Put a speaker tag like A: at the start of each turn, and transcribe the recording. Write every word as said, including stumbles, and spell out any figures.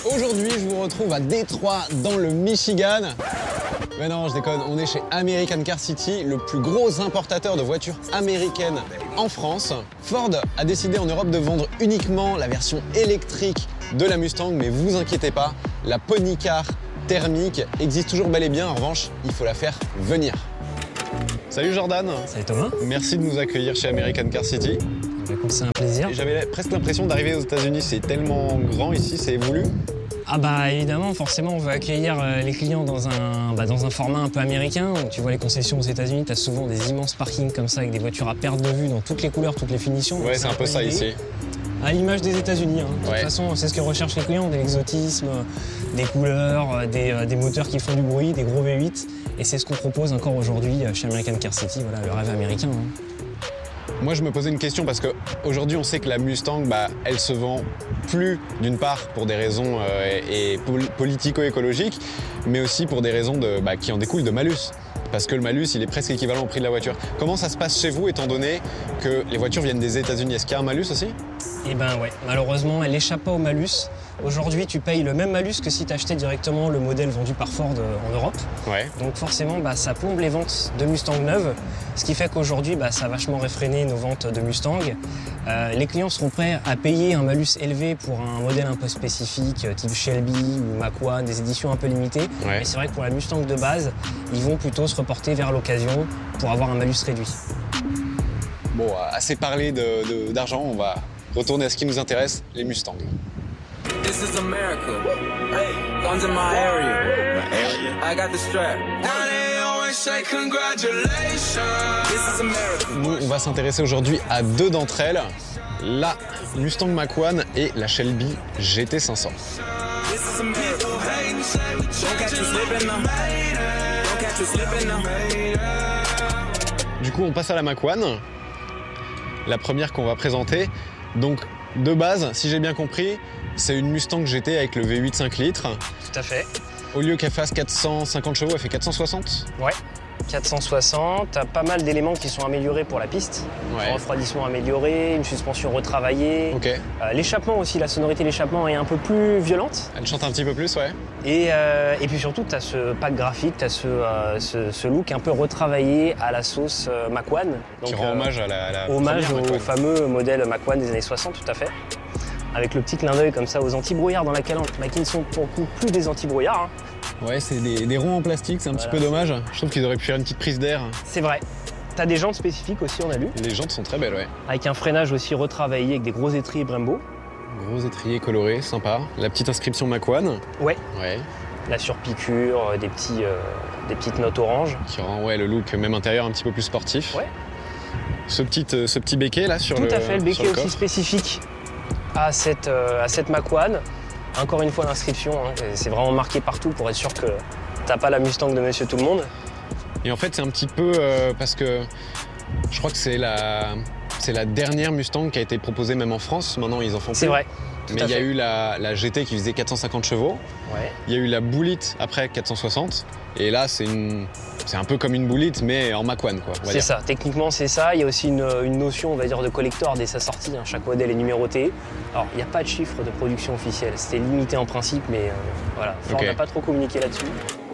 A: Aujourd'hui, je vous retrouve à Détroit, dans le Michigan. Mais non, je déconne, on est chez American Car City, le plus gros importateur de voitures américaines en France. Ford a décidé en Europe de vendre uniquement la version électrique de la Mustang, mais vous inquiétez pas, la Pony Car thermique existe toujours bel et bien. En revanche, il faut la faire venir. Salut Jordan.
B: Salut Thomas.
A: Merci de nous accueillir chez American Car City.
B: Écoute, c'est un plaisir.
A: J'avais presque l'impression d'arriver aux États-Unis. C'est tellement grand ici, c'est voulu.
B: Ah bah évidemment, forcément, on veut accueillir les clients dans un, bah, dans un format un peu américain. Tu vois les concessions aux États-Unis, tu as souvent des immenses parkings comme ça avec des voitures à perte de vue dans toutes les couleurs, toutes les finitions.
A: Ouais, c'est un peu ça ici.
B: À l'image des États-Unis. Hein. De
A: ouais.
B: toute façon, c'est ce que recherchent les clients, de l'exotisme, des couleurs, des, des moteurs qui font du bruit, des gros V huit. Et c'est ce qu'on propose encore aujourd'hui chez American Car City, voilà, le rêve américain. Hein.
A: Moi, je me posais une question parce qu'aujourd'hui, on sait que la Mustang, bah, elle se vend plus, d'une part, pour des raisons euh, et politico-écologiques, mais aussi pour des raisons de, bah, qui en découlent de malus. Parce que le malus, il est presque équivalent au prix de la voiture. Comment ça se passe chez vous, étant donné que les voitures viennent des États-Unis? Est-ce qu'il y a un malus aussi?
B: Eh ben ouais, malheureusement, elle n'échappe pas au malus. Aujourd'hui, tu payes le même malus que si tu achetais directement le modèle vendu par Ford en Europe.
A: Ouais.
B: Donc forcément, bah, ça plombe les ventes de Mustang neuves, ce qui fait qu'aujourd'hui, bah, ça a vachement réfréné nos ventes de Mustang. Euh, les clients seront prêts à payer un malus élevé pour un modèle un peu spécifique, type Shelby ou Mach-One, des éditions un peu limitées.
A: Ouais.
B: Mais c'est vrai que pour la Mustang de base, ils vont plutôt se reporter vers l'occasion pour avoir un malus réduit.
A: Bon, assez parlé de, de, d'argent, on va retourner à ce qui nous intéresse, les Mustangs.
C: This is America. Guns in my area. My area. I got the strap. Now they always say congratulations. This is America.
A: Nous, on va s'intéresser aujourd'hui à deux d'entre elles, la Mustang Mach-One et la Shelby G T cinq cents.
C: This is America. Don't catch you slipping now. Don't catch you slipping now.
A: Du coup, on passe à la Mach-One, la première qu'on va présenter. Donc, de base, si j'ai bien compris, c'est une Mustang G T avec le V huit cinq litres.
B: Tout à fait.
A: Au lieu qu'elle fasse quatre cent cinquante chevaux, elle fait quatre cent soixante.
B: Ouais, quatre cent soixante. T'as pas mal d'éléments qui sont améliorés pour la piste.
A: Ouais.
B: Un refroidissement amélioré, une suspension retravaillée.
A: Ok.
B: Euh, l'échappement aussi, la sonorité de l'échappement est un peu plus violente.
A: Elle chante un petit peu plus, ouais.
B: Et, euh, et puis surtout, t'as ce pack graphique, t'as ce, euh, ce, ce look un peu retravaillé à la sauce euh, Mach-One.
A: Qui rend euh, hommage à la, à la
B: hommage
A: première
B: au
A: Mach-One.
B: fameux modèle Mach-One des années soixante, tout à fait. Avec le petit clin d'œil comme ça aux anti-brouillards dans laquelle bah, qui ne sont pour le coup plus des anti-brouillards. Hein.
A: Ouais, c'est des, des ronds en plastique, c'est un
B: voilà,
A: petit peu dommage. Je trouve qu'ils auraient pu faire une petite prise d'air.
B: C'est vrai. T'as des jantes spécifiques aussi, on a vu.
A: Les jantes sont très belles, ouais.
B: Avec un freinage aussi retravaillé avec des gros étriers Brembo.
A: Gros étrier coloré, sympa. La petite inscription Mach-One.
B: Ouais.
A: Ouais.
B: La surpiqûre, des, petits, euh, des petites notes orange.
A: Qui rend ouais, le look, même intérieur, un petit peu plus sportif.
B: Ouais.
A: Ce petit, euh, ce petit béquet là sur
B: Tout
A: le
B: à fait, le béquet
A: le
B: aussi
A: coffre.
B: spécifique à cette, euh, à cette Mach-One. Encore une fois, l'inscription, hein, c'est vraiment marqué partout pour être sûr que t'as pas la Mustang de Monsieur Tout-le-Monde.
A: Et en fait, c'est un petit peu euh, parce que je crois que c'est la, c'est la dernière Mustang qui a été proposée même en France. Maintenant, ils en font plus.
B: C'est vrai. Tout
A: Mais
B: à
A: il y a
B: fait.
A: eu la, la G T qui faisait quatre cent cinquante chevaux.
B: Ouais.
A: Il y a eu la Bullitt après quatre cent soixante. Et là, c'est une, c'est un peu comme une Bullitt, mais en Mach-One, quoi. on va
B: C'est
A: dire.
B: ça, techniquement c'est ça. Il y a aussi une, une notion, on va dire, de collector dès sa sortie. Hein. Chaque modèle est numéroté. Alors, il n'y a pas de chiffre de production officiel. C'était limité en principe, mais euh, voilà. Ford
A: Ok.
B: n'a pas trop communiqué là-dessus.